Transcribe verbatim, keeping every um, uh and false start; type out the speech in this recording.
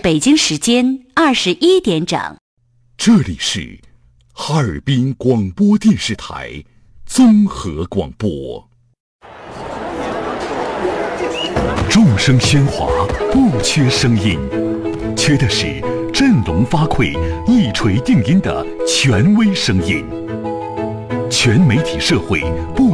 北京时间二十一点整。 这里是哈尔滨广播电视台综合广播。众声喧哗，不缺声音，缺的是振聋发聩、一锤定音的权威声音。全媒体社会不